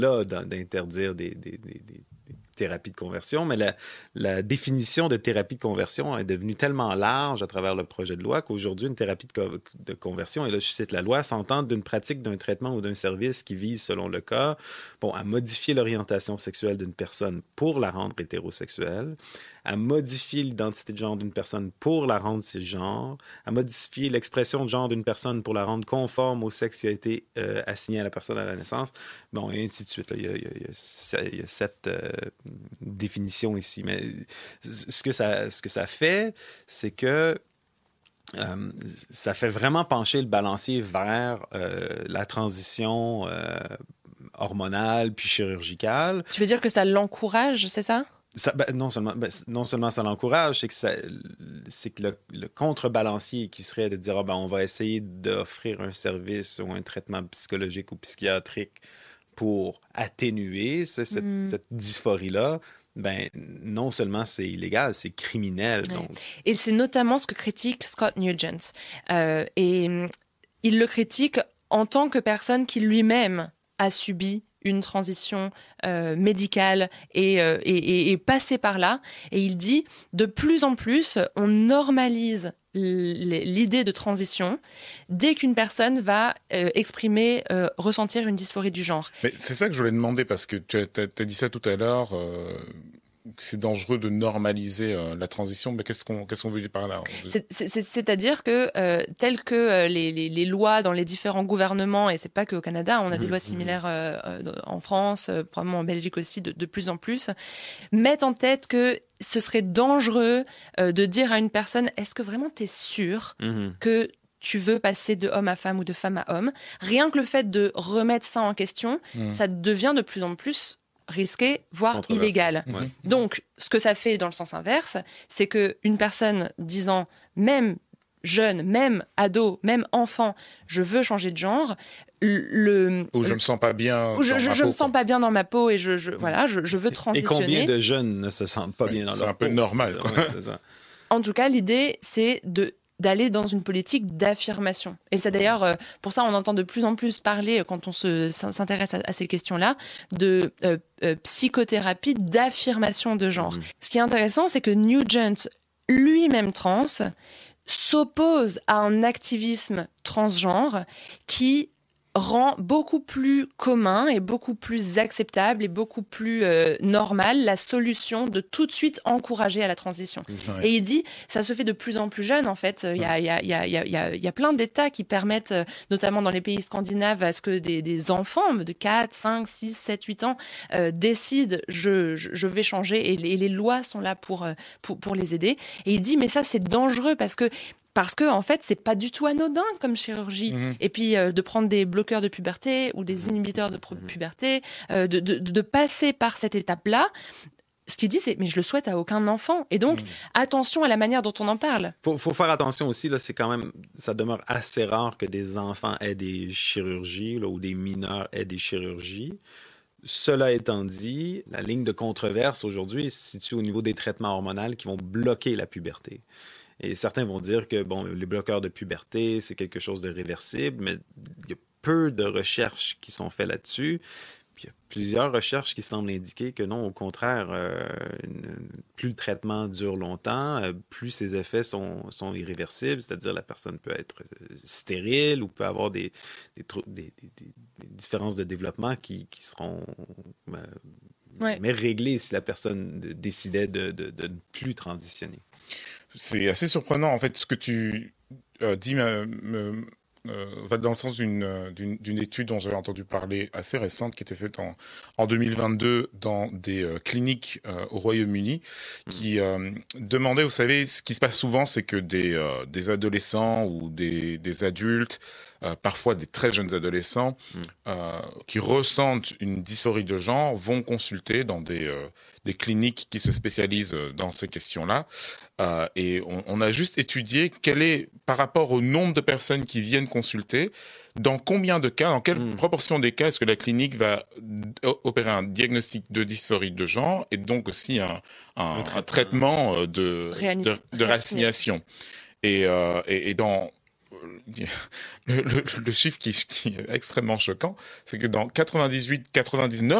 là d'interdire des thérapie de conversion, mais la définition de thérapie de conversion est devenue tellement large à travers le projet de loi qu'aujourd'hui, une thérapie de conversion, et là je cite la loi, s'entend d'une pratique, d'un traitement ou d'un service qui vise, selon le cas, à modifier l'orientation sexuelle d'une personne pour la rendre hétérosexuelle, à modifier l'identité de genre d'une personne pour la rendre cisgenre, à modifier l'expression de genre d'une personne pour la rendre conforme au sexe qui a été assigné à la personne à la naissance, et ainsi de suite. Là. Il y a 7 définitions ici. Mais ce que ça fait, c'est que ça fait vraiment pencher le balancier vers la transition hormonale puis chirurgicale. Tu veux dire que ça l'encourage, c'est ça? Non seulement ça l'encourage, c'est que le contrebalancier qui serait de dire on va essayer d'offrir un service ou un traitement psychologique ou psychiatrique pour atténuer cette dysphorie-là, non seulement c'est illégal, c'est criminel. Ouais. Donc. Et c'est notamment ce que critique Scott Nugent. Et il le critique en tant que personne qui lui-même a subi une transition médicale et passé par là. Et il dit, de plus en plus, on normalise l'idée de transition dès qu'une personne va ressentir une dysphorie du genre. Mais c'est ça que je voulais demander, parce que tu as dit ça tout à l'heure, c'est dangereux de normaliser la transition, mais qu'est-ce qu'on veut dire par là? C'est-à-dire que telles que les lois dans les différents gouvernements, et c'est pas qu'au Canada, on a des lois similaires en France, probablement en Belgique aussi, de plus en plus, mettent en tête que ce serait dangereux de dire à une personne, est-ce que vraiment t'es sûr que tu veux passer de homme à femme ou de femme à homme? Rien que le fait de remettre ça en question, ça devient de plus en plus risqué, voire illégal. Ouais. Donc, ce que ça fait dans le sens inverse, c'est qu'une personne disant, même jeune, même ado, même enfant, je veux changer de genre, ou je me sens pas bien je me sens pas bien dans ma peau et je veux transitionner. Et combien de jeunes ne se sentent pas bien dans leur peau? C'est un peu normal, quoi. Ouais, c'est ça. En tout cas, l'idée, c'est d'aller dans une politique d'affirmation. Et c'est d'ailleurs, pour ça, on entend de plus en plus parler, quand on s'intéresse à ces questions-là, de psychothérapie d'affirmation de genre. Ce qui est intéressant, c'est que Nugent, lui-même trans, s'oppose à un activisme transgenre qui rend beaucoup plus commun et beaucoup plus acceptable et beaucoup plus normal la solution de tout de suite encourager à la transition. Ouais. Et il dit, ça se fait de plus en plus jeune, en fait. Il y a plein d'États qui permettent, notamment dans les pays scandinaves, à ce que des enfants de 4, 5, 6, 7, 8 ans décident, je vais changer, et les lois sont là pour les aider. Et il dit, mais ça, c'est dangereux parce que en fait, c'est pas du tout anodin comme chirurgie. Et puis, de prendre des bloqueurs de puberté ou des inhibiteurs de puberté, de passer par cette étape-là, ce qu'il dit, c'est « mais je le souhaite à aucun enfant ». Et donc, attention à la manière dont on en parle. Faut faire attention aussi, là, c'est quand même, ça demeure assez rare que des enfants aient des chirurgies, là, ou des mineurs aient des chirurgies. Cela étant dit, la ligne de controverse aujourd'hui se situe au niveau des traitements hormonaux qui vont bloquer la puberté. Et certains vont dire que les bloqueurs de puberté, c'est quelque chose de réversible, mais il y a peu de recherches qui sont faites là-dessus. Puis il y a plusieurs recherches qui semblent indiquer que non, au contraire, plus le traitement dure longtemps, plus ses effets sont irréversibles, c'est-à-dire la personne peut être stérile ou peut avoir des différences de développement qui seront mais réglées si la personne décidait de ne plus transitionner. C'est assez surprenant, en fait, ce que tu dis va dans le sens d'une étude dont j'avais entendu parler assez récente, qui était faite en 2022 dans des cliniques au Royaume-Uni, qui demandait, vous savez, ce qui se passe souvent, c'est que des adolescents ou des adultes, parfois des très jeunes adolescents, qui ressentent une dysphorie de genre, vont consulter dans des cliniques qui se spécialisent dans ces questions-là. Et on a juste étudié quel est, par rapport au nombre de personnes qui viennent consulter, dans combien de cas, dans quelle proportion des cas est-ce que la clinique va opérer un diagnostic de dysphorie de genre et donc aussi un traitement de réassignation. Et dans le chiffre qui est extrêmement choquant, c'est que dans 98-99,